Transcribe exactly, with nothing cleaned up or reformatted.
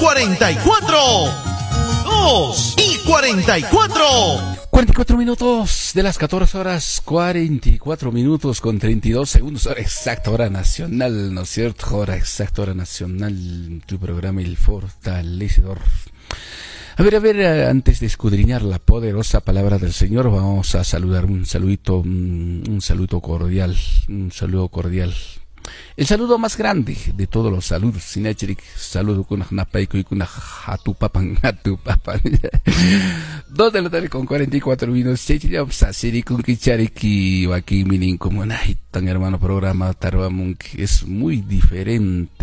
cuarenta y cuatro. dos y cuarenta y cuatro. cuarenta y cuatro minutos de las catorce horas, cuarenta y cuatro minutos con treinta y dos segundos, hora exacta, hora nacional, ¿no es cierto? Hora exacta, hora nacional, tu programa El Fortalecedor. A ver, a ver, antes de escudriñar la poderosa palabra del Señor, vamos a saludar un saludito, un saludo cordial, un saludo cordial. El saludo más grande de todos los saludos, Sinachirik, saludo con Napaiko y con Hatu Papan, Hatu Papan. Dos de la tarde con cuarenta y cuatro minutos, Chechillam, Sasiri con Kichariki, o aquí Minin como tan hermano programa Tarbamun, que es muy diferente.